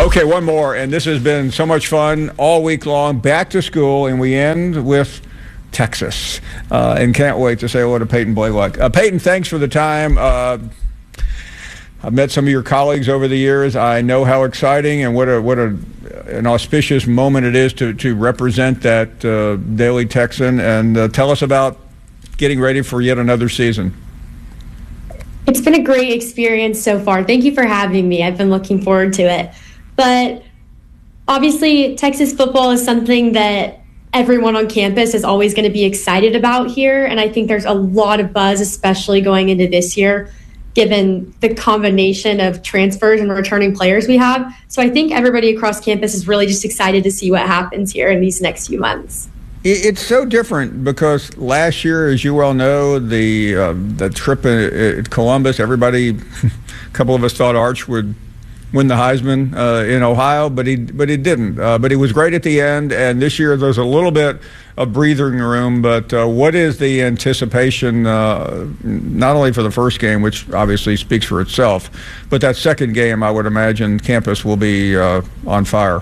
Okay, one more, and this has been so much fun all week long. Back to school, and we end with Texas. And can't wait to say hello to Peyton Blaylock. Peyton, thanks for the time. I've met some of your colleagues over the years. I know how exciting and what an auspicious moment it is to represent that Daily Texan. And tell us about getting ready for yet another season. It's been a great experience so far. Thank you for having me. I've been looking forward to it. But obviously, Texas football is something that everyone on campus is always going to be excited about here. And I think there's a lot of buzz, especially going into this year, given the combination of transfers and returning players we have. So I think everybody across campus is really just excited to see what happens here in these next few months. It's so different because last year, as you well know, the trip at Columbus, everybody, a couple of us thought Arch would win the Heisman in Ohio, but he didn't. But he was great at the end, and this year there's a little bit of breathing room. But what is the anticipation, not only for the first game, which obviously speaks for itself, but that second game, I would imagine campus will be on fire.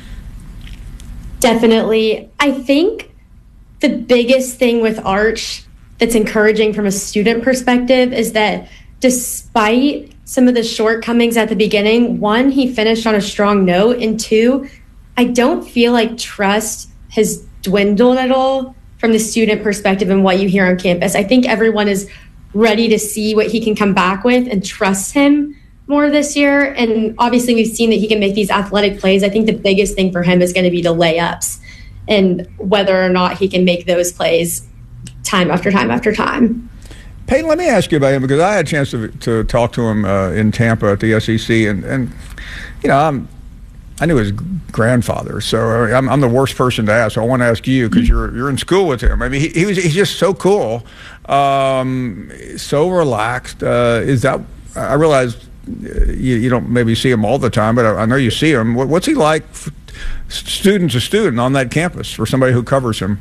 Definitely. I think the biggest thing with Arch that's encouraging from a student perspective is that despite some of the shortcomings at the beginning, one, he finished on a strong note, and two, I don't feel like trust has dwindled at all from the student perspective and what you hear on campus. I think everyone is ready to see what he can come back with and trust him more this year. And obviously we've seen that he can make these athletic plays. I think the biggest thing for him is going to be the layups and whether or not he can make those plays time after time after time. Peyton, let me ask you about him because I had a chance to talk to him in Tampa at the SEC, and you know, I knew his grandfather, so I'm the worst person to ask. So I want to ask you because you're in school with him. I mean, he's just so cool, so relaxed. Is that? I realize you don't maybe see him all the time, but I know you see him. What's he like, student to student, on that campus for somebody who covers him?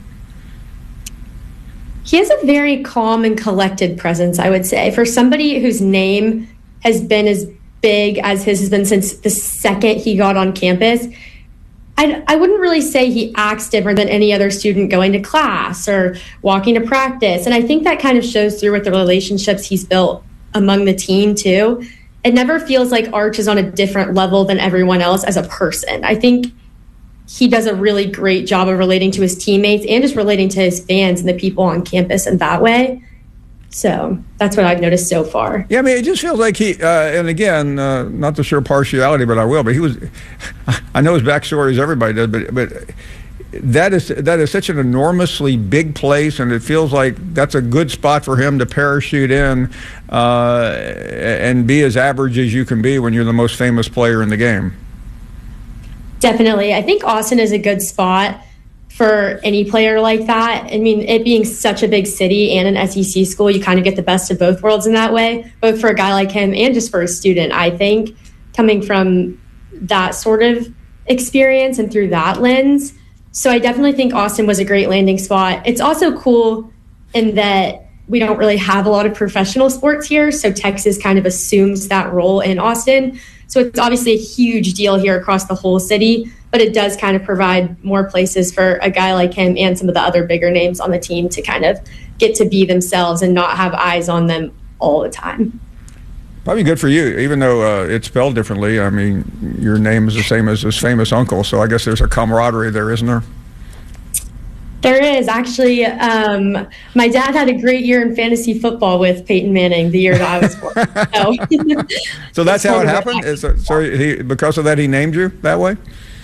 He has a very calm and collected presence, I would say. For somebody whose name has been as big as his has been since the second he got on campus, I wouldn't really say he acts different than any other student going to class or walking to practice. And I think that kind of shows through with the relationships he's built among the team, too. It never feels like Arch is on a different level than everyone else as a person. I think he does a really great job of relating to his teammates and just relating to his fans and the people on campus in that way. So that's what I've noticed so far. Yeah, I mean, it just feels like he, and again, not to show partiality, but I will, but he was, I know his backstory as everybody does, but that is such an enormously big place, and it feels like that's a good spot for him to parachute in and be as average as you can be when you're the most famous player in the game. Definitely. I think Austin is a good spot for any player like that. I mean, it being such a big city and an SEC school, you kind of get the best of both worlds in that way, both for a guy like him and just for a student, I think, coming from that sort of experience and through that lens. So I definitely think Austin was a great landing spot. It's also cool in that we don't really have a lot of professional sports here, so Texas kind of assumes that role in Austin. So it's obviously a huge deal here across the whole city, but it does kind of provide more places for a guy like him and some of the other bigger names on the team to kind of get to be themselves and not have eyes on them all the time. Probably good for you, even though it's spelled differently. I mean, your name is the same as his famous uncle, so I guess there's a camaraderie there, isn't there? There is. Actually, my dad had a great year in fantasy football with Peyton Manning the year that I was born. So that's how it happened? So because of that, he named you that way?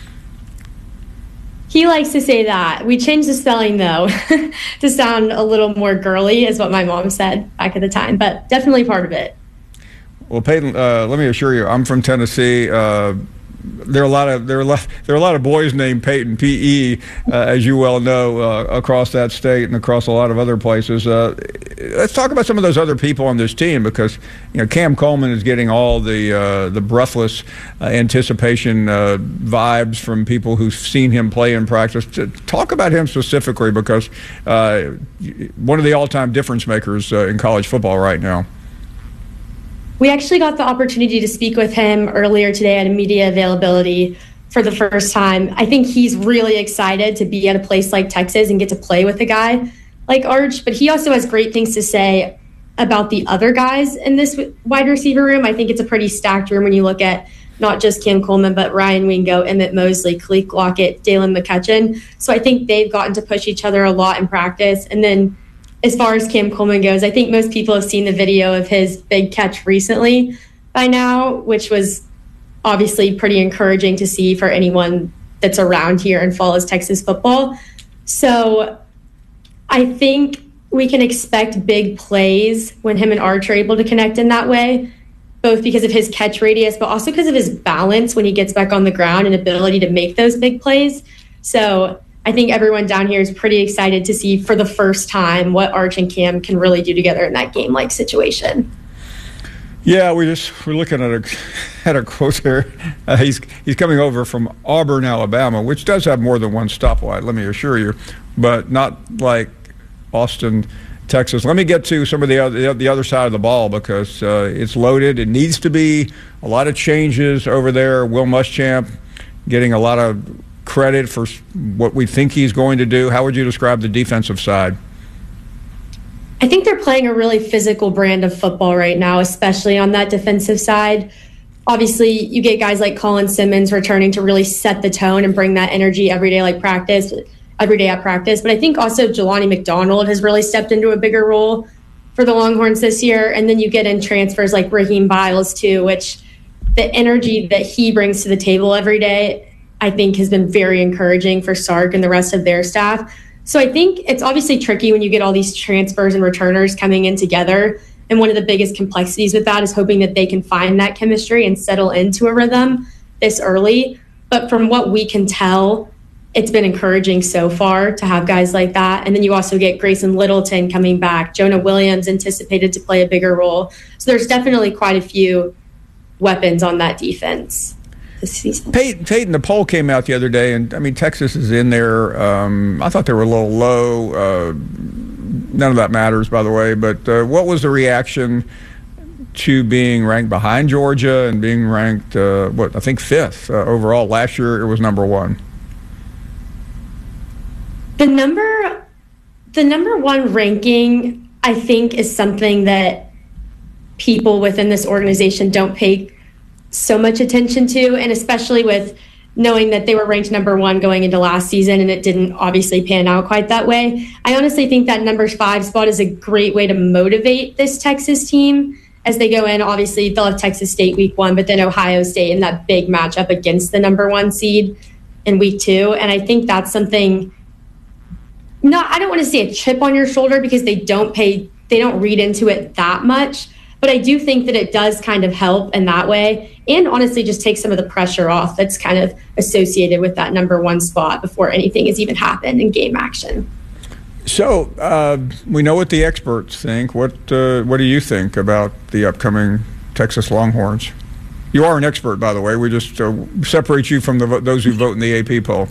He likes to say that. We changed the spelling, though, to sound a little more girly, is what my mom said back at the time, but definitely part of it. Well, Peyton, let me assure you, I'm from Tennessee. There are a lot of boys named Peyton, P-E, as you well know, across that state and across a lot of other places. Let's talk about some of those other people on this team because Cam Coleman is getting all the breathless anticipation vibes from people who've seen him play in practice. Talk about him specifically because one of the all-time difference makers in college football right now. We actually got the opportunity to speak with him earlier today at a media availability for the first time. I think he's really excited to be at a place like Texas and get to play with a guy like Arch, but he also has great things to say about the other guys in this wide receiver room. I think it's a pretty stacked room when you look at not just Cam Coleman, but Ryan Wingo, Emmett Mosley, Khaleke Lockett, Dalen McCutcheon. So I think they've gotten to push each other a lot in practice. And then as far as Cam Coleman goes, I think most people have seen the video of his big catch recently by now, which was obviously pretty encouraging to see for anyone that's around here and follows Texas football. So I think we can expect big plays when him and Arch are able to connect in that way, both because of his catch radius, but also because of his balance when he gets back on the ground and ability to make those big plays. So I think everyone down here is pretty excited to see for the first time what Arch and Cam can really do together in that game-like situation. Yeah, we're looking at a quote here. He's coming over from Auburn, Alabama, which does have more than one stoplight, let me assure you, but not like Austin, Texas. Let me get to some of the other side of the ball because it's loaded. It needs to be a lot of changes over there. Will Muschamp getting a lot of credit for what we think he's going to do. How would you describe the defensive side? I think they're playing a really physical brand of football right now, especially on that defensive side. Obviously, you get guys like Colin Simmons returning to really set the tone and bring that energy every day at practice. But I think also Jelani McDonald has really stepped into a bigger role for the Longhorns this year. And then you get in transfers like Raheem Biles too, which the energy that he brings to the table every day, I think has been very encouraging for Sark and the rest of their staff. So I think it's obviously tricky when you get all these transfers and returners coming in together. And one of the biggest complexities with that is hoping that they can find that chemistry and settle into a rhythm this early. But from what we can tell, it's been encouraging so far to have guys like that. And then you also get Grayson Littleton coming back. Jonah Williams anticipated to play a bigger role. So there's definitely quite a few weapons on that defense this season. Peyton, the poll came out the other day, and I mean, Texas is in there. I thought they were a little low. None of that matters, by the way. But what was the reaction to being ranked behind Georgia and being ranked, I think fifth overall? Last year it was number one. The number one ranking, I think, is something that people within this organization don't pay so much attention to, and especially with knowing that they were ranked number one going into last season and it didn't obviously pan out quite that way. I honestly think that number 5 spot is a great way to motivate this Texas team as they go in. Obviously, they'll have Texas State week 1, but then Ohio State in that big matchup against the number 1 seed in week 2. And I think that's something... I don't want to say a chip on your shoulder because they don't read into it that much, but I do think that it does kind of help in that way, and honestly just take some of the pressure off that's kind of associated with that number 1 spot before anything has even happened in game action. So we know what the experts think. What do you think about the upcoming Texas Longhorns? You are an expert, by the way. We just separate you from those who vote in the AP poll.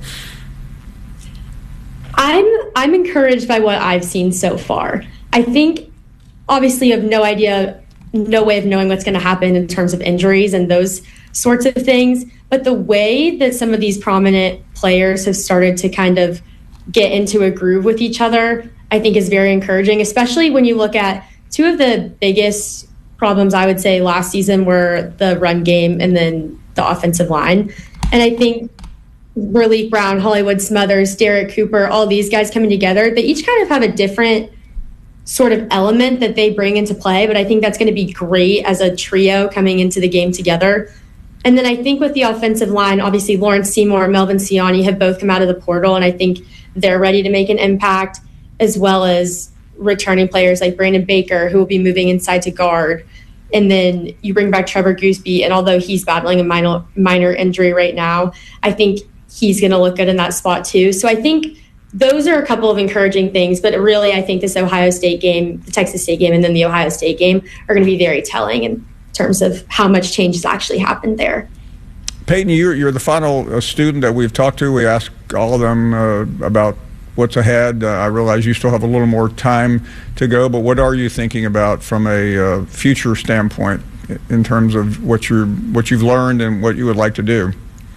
I'm encouraged by what I've seen so far. I think obviously you have no way of knowing what's going to happen in terms of injuries and those sorts of things. But the way that some of these prominent players have started to kind of get into a groove with each other, I think is very encouraging, especially when you look at two of the biggest problems, I would say, last season were the run game and then the offensive line. And I think Raleek Brown, Hollywood Smothers, Derek Cooper, all these guys coming together, they each kind of have a different sort of element that they bring into play, but I think that's going to be great as a trio coming into the game together. And then I think with the offensive line, obviously Lawrence Seymour and Melvin Siani have both come out of the portal, and I think they're ready to make an impact, as well as returning players like Brandon Baker, who will be moving inside to guard. And then you bring back Trevor Gooseby, and although he's battling a minor injury right now, I think he's going to look good in that spot too. So I think those are a couple of encouraging things, but really I think this Ohio State game, the Texas State game, and then the Ohio State game are going to be very telling in terms of how much change has actually happened there. Peyton, you're the final student that we've talked to. We asked all of them about what's ahead. I realize you still have a little more time to go, but what are you thinking about from a future standpoint in terms of what you've learned and what you would like to do?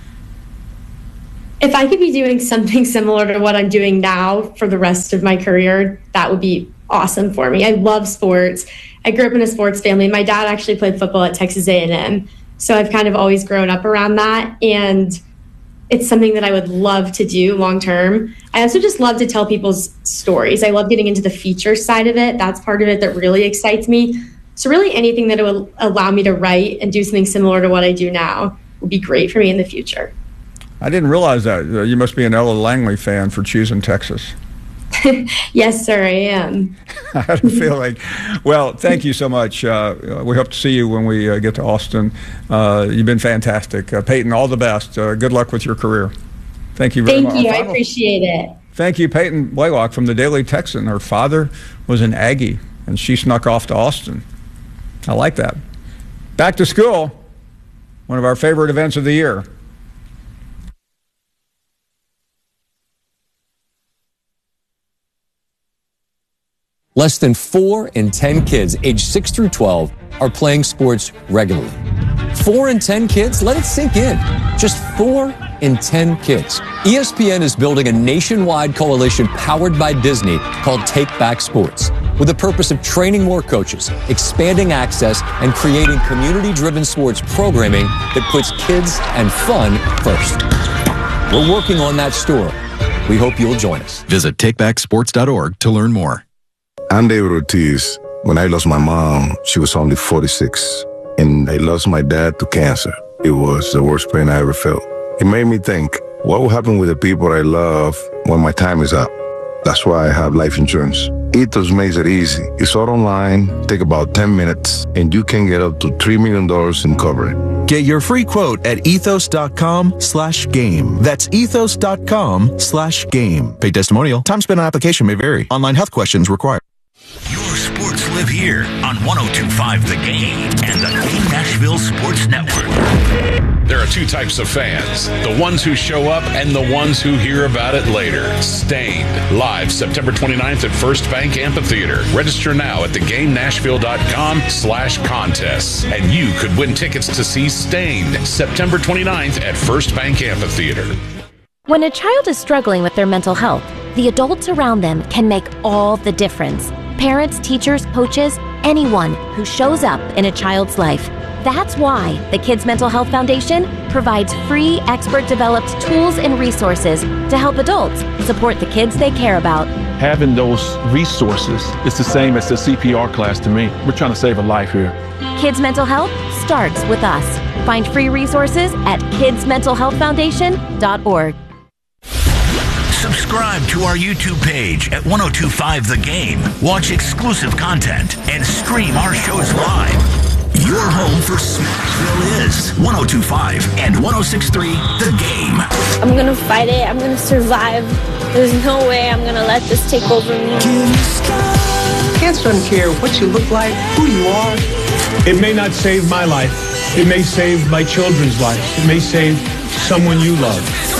If I could be doing something similar to what I'm doing now for the rest of my career, that would be awesome for me. I love sports. I grew up in a sports family. My dad actually played football at Texas A&M. So I've kind of always grown up around that. And it's something that I would love to do long term. I also just love to tell people's stories. I love getting into the feature side of it. That's part of it that really excites me. So really anything that will allow me to write and do something similar to what I do now would be great for me in the future. I didn't realize that. You must be an Ella Langley fan for choosing Texas. Yes, sir, I am. I had a feeling. Well, thank you so much. We hope to see you when we get to Austin. You've been fantastic. Peyton, all the best. Good luck with your career. Thank you very much. Thank you. I appreciate it. Thank you, Peyton Blaylock from the Daily Texan. Her father was an Aggie, and she snuck off to Austin. I like that. Back to school, one of our favorite events of the year. Less than 4 in 10 kids aged 6 through 12 are playing sports regularly. 4 in 10 kids? Let it sink in. Just 4 in 10 kids. ESPN is building a nationwide coalition powered by Disney called Take Back Sports, with the purpose of training more coaches, expanding access, and creating community-driven sports programming that puts kids and fun first. We're working on that story. We hope you'll join us. Visit takebacksports.org to learn more. I'm David Ortiz. When I lost my mom, she was only 46, and I lost my dad to cancer. It was the worst pain I ever felt. It made me think, what will happen with the people I love when my time is up? That's why I have life insurance. Ethos makes it easy. It's all online, take about 10 minutes, and you can get up to $3 million in coverage. Get your free quote at ethos.com/game. That's ethos.com/game. Paid testimonial. Time spent on application may vary. Online health questions required. Your sports live here on 102.5 The Game and the Game Nashville Sports Network. There are 2 types of fans, the ones who show up and the ones who hear about it later. Stained, live September 29th at First Bank Amphitheater. Register now at thegamenashville.com/contests, and you could win tickets to see Stained September 29th at First Bank Amphitheater. When a child is struggling with their mental health, the adults around them can make all the difference. Parents, teachers, coaches, anyone who shows up in a child's life. That's why the Kids Mental Health Foundation provides free, expert-developed tools and resources to help adults support the kids they care about. Having those resources is the same as the CPR class to me. We're trying to save a life here. Kids Mental Health starts with us. Find free resources at kidsmentalhealthfoundation.org. Subscribe to our YouTube page at 102.5 The Game. Watch exclusive content and stream our shows live. Your home for Smashville is 102.5 and 106.3 The Game. I'm going to fight it. I'm going to survive. There's no way I'm going to let this take over me. Kids don't care what you look like, who you are. It may not save my life. It may save my children's lives. It may save someone you love.